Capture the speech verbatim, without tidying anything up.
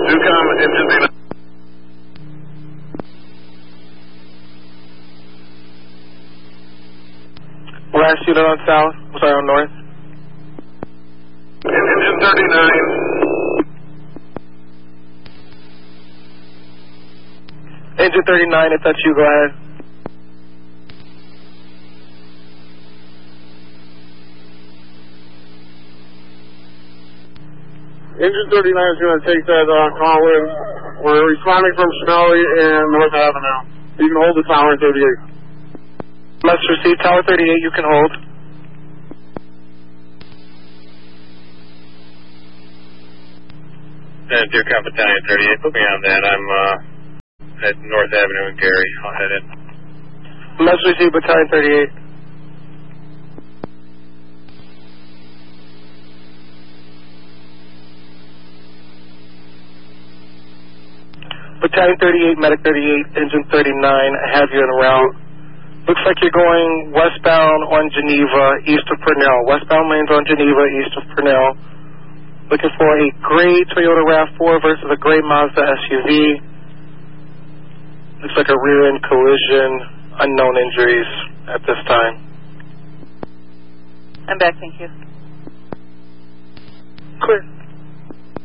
Newcom, engine B nine. Last unit on south, I'm sorry, on north. Engine thirty-nine. Engine thirty-nine, if that's you, go ahead. Engine thirty-nine is going to take that uh, call in. We're responding from Schnelly and North Avenue. You can hold the tower in thirty-eight. Let's receive tower thirty-eight, you can hold. Uh, Newcom Battalion thirty-eight, put me on that. I'm uh, at North Avenue in Gary. I'll head in. Let's receive Battalion thirty-eight. Battalion thirty-eight, Medic thirty-eight, Engine thirty-nine, I have you en route. Looks like you're going westbound on Geneva, east of Purnell. Westbound lanes on Geneva, east of Purnell. Looking for a gray Toyota RAV four versus a gray Mazda S U V. Looks like a rear-end collision, unknown injuries at this time. I'm back, thank you. Clear.